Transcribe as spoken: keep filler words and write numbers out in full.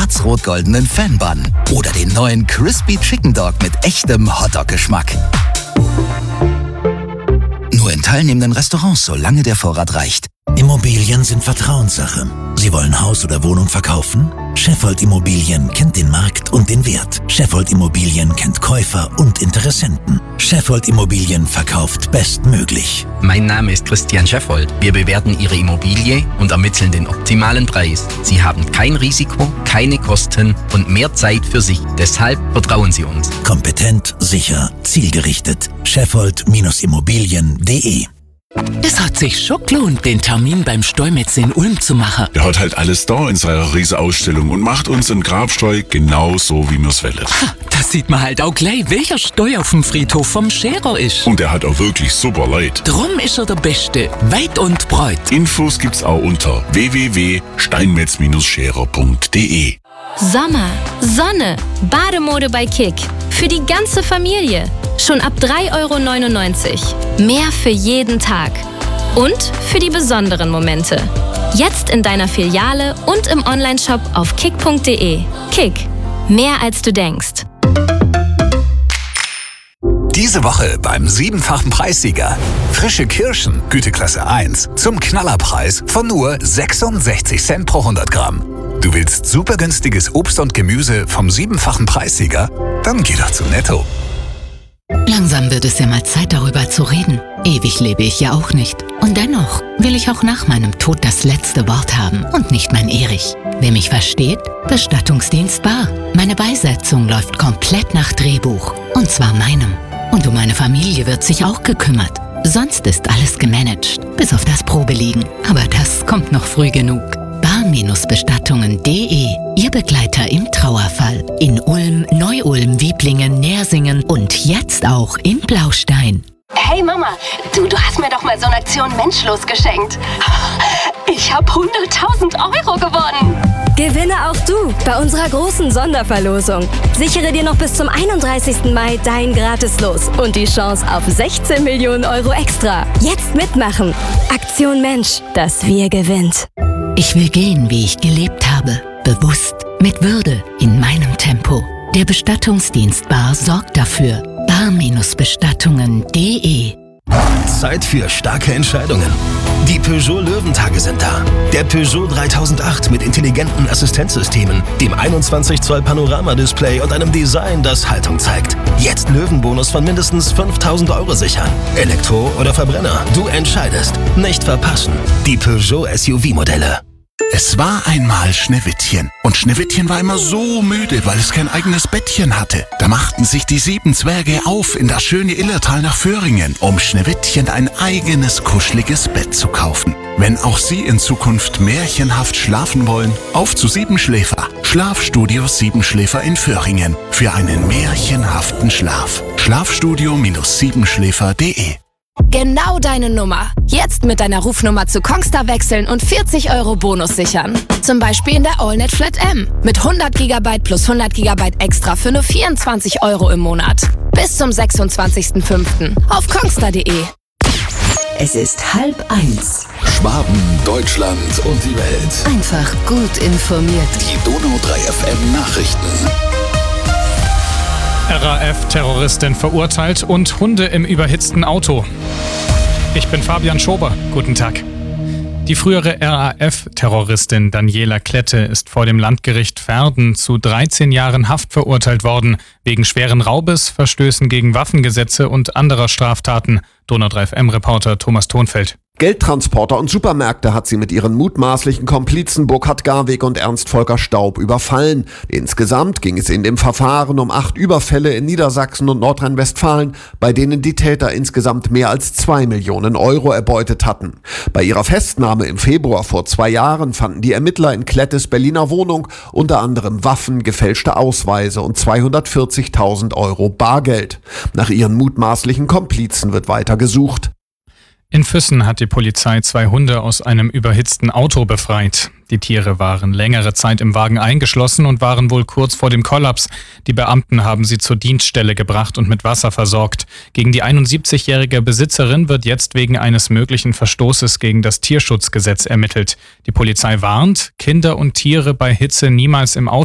schwarz-rot-goldenen Fan-Bun oder den neuen Crispy Chicken Dog mit echtem Hotdog-Geschmack. Nur in teilnehmenden Restaurants, solange der Vorrat reicht. Immobilien sind Vertrauenssache. Sie wollen Haus oder Wohnung verkaufen? Sheffield Immobilien kennt den Markt und den Wert. Sheffield Immobilien kennt Käufer und Interessenten. Sheffield Immobilien verkauft bestmöglich. Mein Name ist Christian Sheffield. Wir bewerten Ihre Immobilie und ermitteln den optimalen Preis. Sie haben kein Risiko, keine Kosten und mehr Zeit für sich. Deshalb vertrauen Sie uns. Kompetent, sicher, zielgerichtet. Sheffield Immobilien punkt de. Es hat sich schon gelohnt, den Termin beim Steumetz in Ulm zu machen. Der hat halt alles da in seiner riesen Ausstellung und macht uns einen Grabsteu genau so, wie mir's wollen. Ha, da sieht man halt auch gleich, welcher Steu auf dem Friedhof vom Scherer ist. Und er hat auch wirklich super Leute. Drum ist er der Beste, weit und breit. Infos gibt's auch unter w w w punkt steinmetz scherer punkt de. Sommer, Sonne, Bademode bei Kick. Für die ganze Familie. Schon ab drei Euro neunundneunzig. Mehr für jeden Tag. Und für die besonderen Momente. Jetzt in deiner Filiale und im Onlineshop auf kick punkt de. Kick. Mehr als du denkst. Diese Woche beim siebenfachen Preissieger. Frische Kirschen, Güteklasse eins, zum Knallerpreis von nur sechsundsechzig Cent pro hundert Gramm. Du willst super günstiges Obst und Gemüse vom siebenfachen Preissieger? Dann geh doch zu Netto. Langsam wird es ja mal Zeit, darüber zu reden. Ewig lebe ich ja auch nicht. Und dennoch will ich auch nach meinem Tod das letzte Wort haben und nicht mein Erich. Wer mich versteht? Bestattungsdienst bar. Meine Beisetzung läuft komplett nach Drehbuch. Und zwar meinem. Und um meine Familie wird sich auch gekümmert. Sonst ist alles gemanagt, bis auf das Probeliegen. Aber das kommt noch früh genug. bar-bestattungen punkt de. Ihr Begleiter im Trauerfall. In Ulm, Neu-Ulm, Wieblingen, Nersingen und jetzt auch in Blaustein. Hey Mama, du, du hast mir doch mal so eine Aktion Menschlos geschenkt. Ich habe hunderttausend Euro gewonnen. Gewinne auch du bei unserer großen Sonderverlosung. Sichere dir noch bis zum einunddreißigsten Mai dein Gratis-Los und die Chance auf sechzehn Millionen Euro extra. Jetzt mitmachen. Aktion Mensch, das Wir gewinnt. Ich will gehen, wie ich gelebt habe. Bewusst, mit Würde, in meinem Tempo. Der Bestattungsdienst Bar sorgt dafür. bar-bestattungen punkt de. Zeit für starke Entscheidungen. Die Peugeot Löwentage sind da. Der Peugeot dreitausendacht mit intelligenten Assistenzsystemen, dem einundzwanzig Zoll Panoramadisplay und einem Design, das Haltung zeigt. Jetzt Löwenbonus von mindestens fünftausend Euro sichern. Elektro oder Verbrenner, du entscheidest. Nicht verpassen. Die Peugeot S U V-Modelle. Es war einmal Schneewittchen. Und Schneewittchen war immer so müde, weil es kein eigenes Bettchen hatte. Da machten sich die sieben Zwerge auf in das schöne Illertal nach Föhringen, um Schneewittchen ein eigenes kuscheliges Bett zu kaufen. Wenn auch Sie in Zukunft märchenhaft schlafen wollen, auf zu Siebenschläfer. Schlafstudio Siebenschläfer in Föhringen. Für einen märchenhaften Schlaf. Schlafstudio Siebenschläfer punkt de. Genau deine Nummer. Jetzt mit deiner Rufnummer zu Kongstar wechseln und vierzig Euro Bonus sichern. Zum Beispiel in der AllNet Flat M. Mit hundert Gigabyte plus hundert Gigabyte extra für nur vierundzwanzig Euro im Monat. Bis zum sechsundzwanzigsten fünften auf kongstar punkt de. Es ist halb eins. Schwaben, Deutschland und die Welt. Einfach gut informiert. Die Donau drei F M Nachrichten. R A F-Terroristin verurteilt und Hunde im überhitzten Auto. Ich bin Fabian Schober. Guten Tag. Die frühere R A F-Terroristin Daniela Klette ist vor dem Landgericht Verden zu dreizehn Jahren Haft verurteilt worden, wegen schweren Raubes, Verstößen gegen Waffengesetze und anderer Straftaten. Donau drei F M-Reporter Thomas Thonfeld. Geldtransporter und Supermärkte hat sie mit ihren mutmaßlichen Komplizen Burkhard Garweg und Ernst Volker Staub überfallen. Insgesamt ging es in dem Verfahren um acht Überfälle in Niedersachsen und Nordrhein-Westfalen, bei denen die Täter insgesamt mehr als zwei Millionen Euro erbeutet hatten. Bei ihrer Festnahme im Februar vor zwei Jahren fanden die Ermittler in Klettes Berliner Wohnung unter anderem Waffen, gefälschte Ausweise und zweihundertvierzigtausend Euro Bargeld. Nach ihren mutmaßlichen Komplizen wird weiter gesucht. In Füssen hat die Polizei zwei Hunde aus einem überhitzten Auto befreit. Die Tiere waren längere Zeit im Wagen eingeschlossen und waren wohl kurz vor dem Kollaps. Die Beamten haben sie zur Dienststelle gebracht und mit Wasser versorgt. Gegen die einundsiebzigjährige Besitzerin wird jetzt wegen eines möglichen Verstoßes gegen das Tierschutzgesetz ermittelt. Die Polizei warnt, Kinder und Tiere bei Hitze niemals im Auto